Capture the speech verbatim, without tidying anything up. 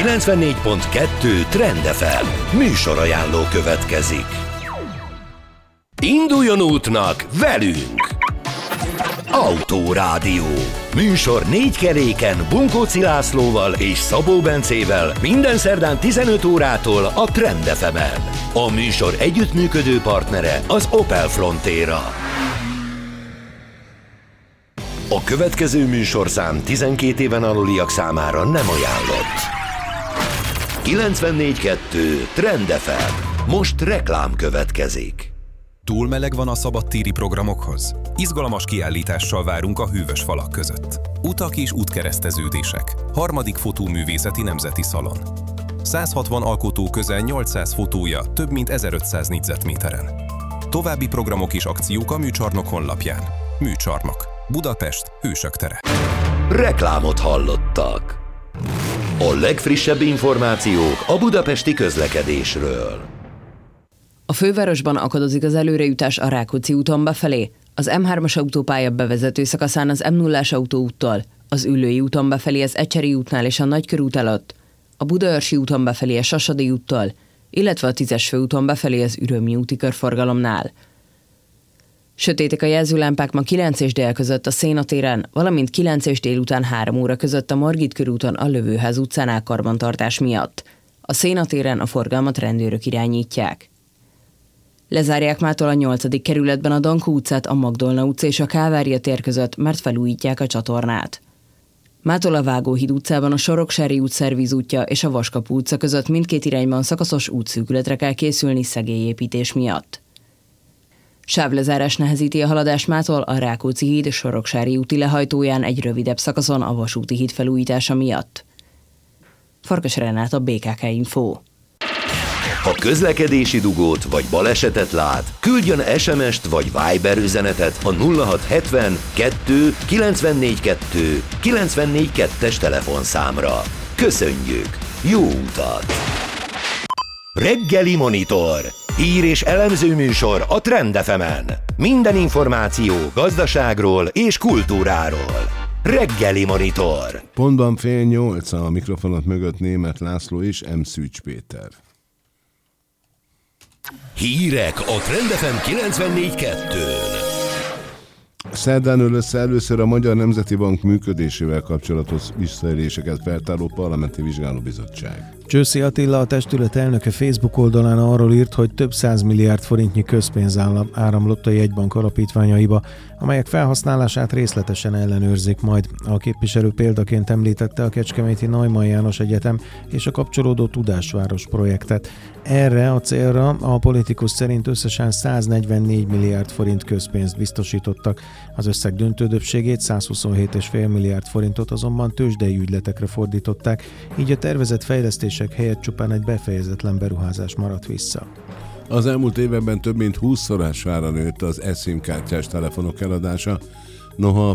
kilencvennégy pont kettő Trend ef em műsorajánló következik. Induljon útnak velünk! Autórádió. Műsor négy keréken Bunkóci Lászlóval és Szabó Bencével minden szerdán tizenöt órától a Trend ef emen. A műsor együttműködő partnere az Opel Frontera. A következő műsorszám tizenkét éven aluliak számára nem ajánlott. kilencvennégy pont kettő Trend ef em. Most reklám következik. Túl meleg van a szabadtéri programokhoz? Izgalmas kiállítással várunk a hűvös falak között. Utak és útkereszteződések. Harmadik fotóművészeti nemzeti szalon. száz hatvan alkotó közel nyolcszáz fotója több mint ezerötszáz négyzetméteren. További programok és akciók a Műcsarnok honlapján. Műcsarnok. Budapest, Hősök tere. Reklámot hallottak. A legfrissebb információk a budapesti közlekedésről. A fővárosban akadozik az előrejutás a Rákóczi úton befelé, az em hármas autópálya bevezető szakaszán az em nullás autóúttól, az Üllői úton befelé az Ecseri útnál és a Nagykörút előtt, a Budaörsi úton befelé a Sasadi úttól, illetve a tízes főúton befelé az Ürömi úti körforgalomnál. Sötétek a jelzőlámpák ma kilenc és dél között a Széna téren, valamint kilenc és délután három óra között a Margit körúton a Lövőház utcánál karbantartás miatt. A Széna téren a forgalmat rendőrök irányítják. Lezárják mától a nyolcadik kerületben a Dankó utcát, a Magdolna utca és a Kálvária tér között, mert felújítják a csatornát. Mától a Vágóhíd utcában a Soroksári út szervízútja és a Vaskapu utca között mindkét irányban szakaszos útszűkületre kell készülni szegélyépítés miatt. Sávlezárás nehezíti a haladást mától a Rákóczi híd és Soroksári úti lehajtóján egy rövidebb szakaszon a Vasúti híd felújítása miatt. Farkas Renát, a bé ká ká Info. Ha közlekedési dugót vagy balesetet lát, küldjön es em est vagy Viber üzenetet a nulla hat hetven kettő kilencvennégy kettő kilencvennégy kettes telefonszámra. Köszönjük! Jó utat! Reggeli Monitor. Hír és elemző műsor a Trend ef emen. Minden információ gazdaságról és kultúráról. Reggeli Monitor. Pontban fél nyolc, a mikrofonot mögött Németh László és M. Szűcs Péter. Hírek a Trend ef em kilencvennégy kettőn. Szerdán ül össze először a Magyar Nemzeti Bank működésével kapcsolatos visszaéléseket feltáró parlamenti vizsgálóbizottság. Csőszi Attila, a testület elnöke Facebook oldalán arról írt, hogy több száz milliárd forintnyi közpénz áramlott a jegybank alapítványaiba, amelyek felhasználását részletesen ellenőrzik majd. A képviselő példaként említette a kecskeméti Neumann János Egyetem és a kapcsolódó Tudásváros projektet. Erre a célra a politikus szerint összesen száznegyvennégy milliárd forint közpénzt biztosítottak. Az összeg döntő többségét, százhuszonhét egész öt milliárd forintot azonban tőzsdei ügyletekre fordították, így a tervezett fejlesztések helyett csupán egy befejezetlen beruházás maradt vissza. Az elmúlt években több mint húszszorosára nőtt az eSIM kártyás telefonok eladása, noha